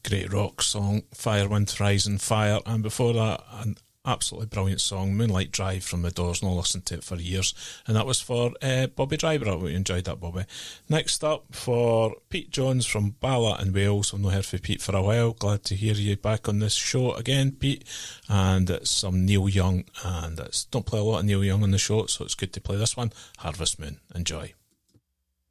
great rock song, Fire, Wind, Rising Fire, and before that, an absolutely brilliant song, Moonlight Drive from The Doors, and I'll listen to it for years, and that was for Bobby Driver. I hope you enjoyed that, Bobby. Next up, for Pete Jones from Bala in Wales. I've not heard from Pete for a while. Glad to hear you back on this show again, Pete. And it's some Neil Young, and don't play a lot of Neil Young on the show, so it's good to play this one, Harvest Moon. Enjoy.